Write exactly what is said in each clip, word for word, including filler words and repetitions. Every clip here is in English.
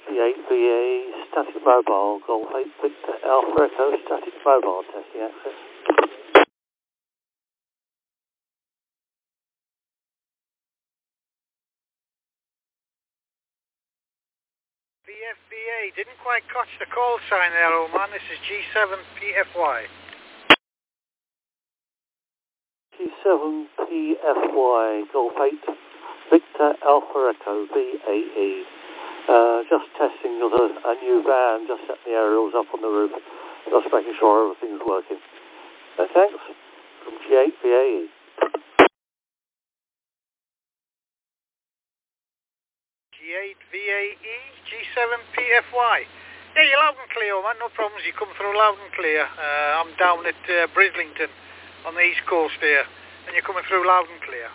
G eight V A, static mobile, Golf eight Victor Alpha Echo, static mobile, testing access. V F V A, didn't quite catch the call sign there, old man. This is G seven P F Y. G seven P F Y, Golf eight Victor Alpha Echo, V A E. Uh, just testing of a, a new van, just setting the aerials up on the roof, just making sure everything's working. So thanks, from G eight V A E. G eight V A E, G seven P F Y. Yeah, you're loud and clear, man, no problems, you come through loud and clear. Uh, I'm down at uh, Brislington on the east coast here, and you're coming through loud and clear.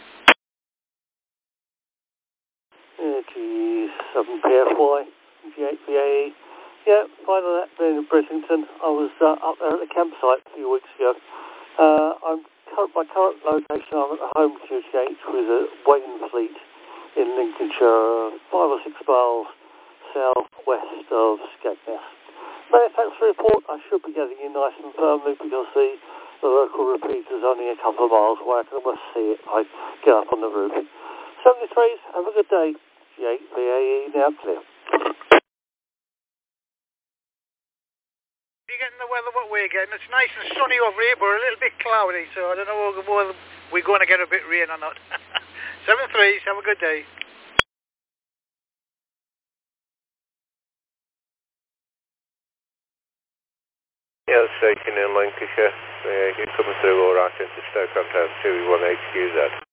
Yeah, G seven P F Y, G eight V A E. Yeah, fine on that, being in Brislington. I was uh, up there at the campsite a few weeks ago. Uh, I'm my current location, I'm at the home Q T H with a Wainfleet in Lincolnshire, five or six miles southwest of Skegness. Many thanks for the report. I should be getting in nice and firmly because the, the local repeater is only a couple of miles away. I can almost see it if I get up on the roof. seventy-threes, have a good day. G eight V A E now clear. You're getting the weather what we're getting. It's nice and sunny over here, but a little bit cloudy, so I don't know whether we're going to get a bit rain or not. seven threes, have a good day. Yeah, station in Lancashire. Uh, you're coming through all right into Stoke-on-Trent two one H Q Z.